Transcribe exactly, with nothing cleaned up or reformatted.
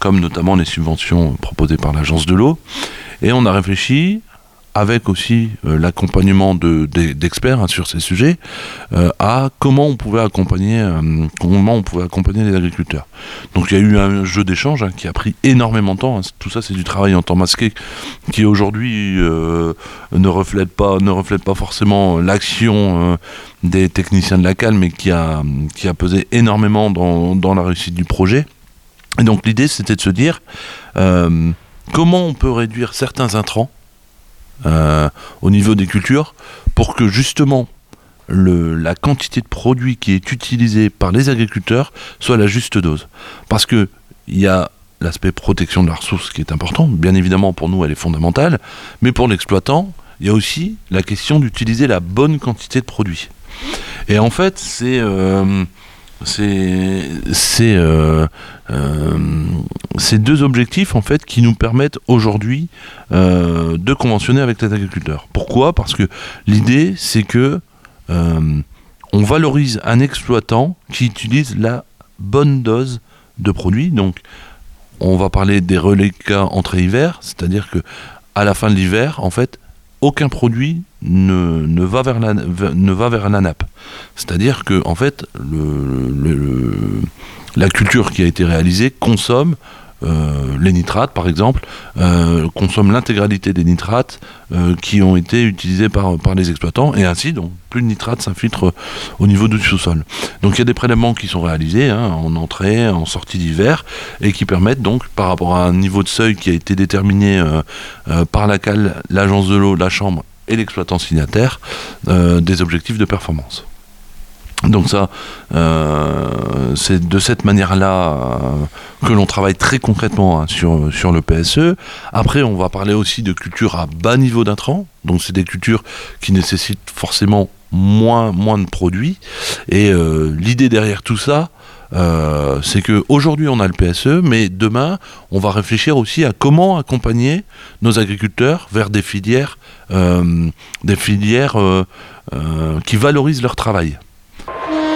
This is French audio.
comme notamment les subventions proposées par l'Agence de l'eau. Et on a réfléchi, avec aussi euh, l'accompagnement de, de, d'experts hein, sur ces sujets, euh, à comment on pouvait accompagner, euh, comment on pouvait accompagner les agriculteurs. Donc il y a eu un jeu d'échange hein, qui a pris énormément de temps. Hein. Tout ça, c'est du travail en temps masqué qui aujourd'hui euh, ne reflète pas, ne reflète pas forcément l'action euh, des techniciens de la C A L, mais qui a, qui a pesé énormément dans, dans la réussite du projet. Et donc l'idée, c'était de se dire euh, comment on peut réduire certains intrants Euh, au niveau des cultures pour que justement le, la quantité de produits qui est utilisée par les agriculteurs soit la juste dose. Parce que il y a l'aspect protection de la ressource qui est important, bien évidemment pour nous elle est fondamentale, mais pour l'exploitant il y a aussi la question d'utiliser la bonne quantité de produits. Et en fait c'est euh, c'est c'est euh, euh, ces deux objectifs en fait qui nous permettent aujourd'hui euh, de conventionner avec les agriculteurs. Pourquoi ? Parce que l'idée c'est que euh, on valorise un exploitant qui utilise la bonne dose de produits. Donc on va parler des reliquats entrée-hiver, c'est-à-dire que à la fin de l'hiver en fait aucun produit ne, ne, va vers la, ne va vers la nappe. C'est-à-dire que en fait, le, le, le, la culture qui a été réalisée consomme euh, les nitrates, par exemple, euh, consomme l'intégralité des nitrates euh, qui ont été utilisés par, par les exploitants, et ainsi, donc, plus de nitrates s'infiltrent au niveau du sous-sol. Donc il y a des prélèvements qui sont réalisés hein, en entrée, en sortie d'hiver, et qui permettent donc, par rapport à un niveau de seuil qui a été déterminé euh, euh, par la C A L, l'Agence de l'eau, la Chambre et l'exploitant signataire, euh, des objectifs de performance. Donc ça, euh, c'est de cette manière-là euh, que l'on travaille très concrètement hein, sur, sur le P S E. Après, on va parler aussi de cultures à bas niveau d'intrants. Donc c'est des cultures qui nécessitent forcément moins, moins de produits. Et euh, l'idée derrière tout ça, euh, c'est qu'aujourd'hui on a le P S E, mais demain on va réfléchir aussi à comment accompagner nos agriculteurs vers des filières, euh, des filières euh, euh, qui valorisent leur travail.